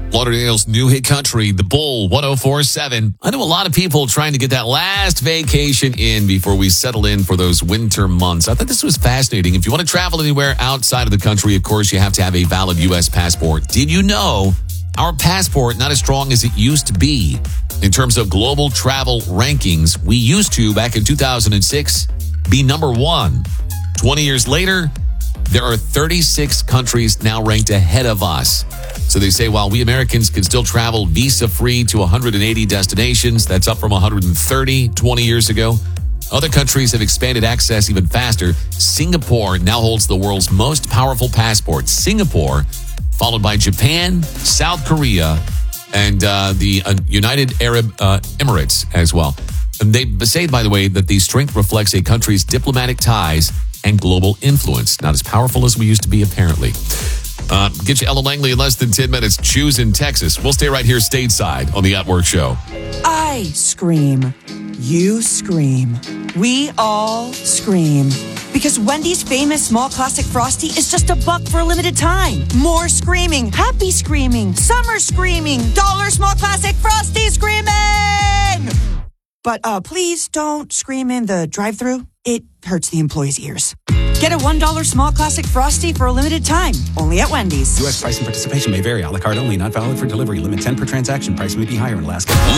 Lauderdale's new hit country, The Bull 104.7. I know a lot of people trying to get that last vacation in before we settle in for those winter months. I thought this was fascinating. If you want to travel anywhere outside of the country, of course, you have to have a valid U.S. passport. Did you know our passport not as strong as it used to be? In terms of global travel rankings, we used to, back in 2006, be number one. 20 years later, there are 36 countries now ranked ahead of us. So they say while we Americans can still travel visa-free to 180 destinations, that's up from 130 20 years ago. Other countries have expanded access even faster. Singapore now holds the world's most powerful passport. Singapore, followed by Japan, South Korea, and the United Arab Emirates as well. And they say, by the way, that the strength reflects a country's diplomatic ties and global influence. Not as powerful as we used to be, apparently. Get you Ellen Langley in less than 10 minutes. Choose in Texas. We'll stay right here stateside on the At Work Show. I scream. You scream. We all scream. Because Wendy's famous small classic Frosty is just $1 for a limited time. More screaming, happy screaming, summer screaming, dollar small classic Frosty screaming! But please don't scream in the drive-thru. It hurts the employees' ears. Get a $1 small classic Frosty for a limited time, only at Wendy's. U.S. price and participation may vary. A la carte only, not valid for delivery. Limit 10 per transaction. Price may be higher in Alaska.